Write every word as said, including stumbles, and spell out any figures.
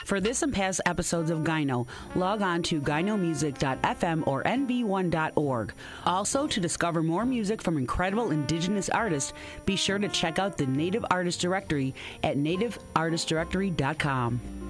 For this and past episodes of Gyno, log on to gyno music dot f m or n b one dot org. Also, to discover more music from incredible indigenous artists, be sure to check out the Native Artist Directory at native artist directory dot com.